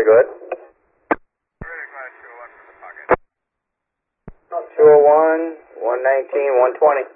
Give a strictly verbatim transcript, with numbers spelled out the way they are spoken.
go ahead. two oh one, one nineteen, one twenty.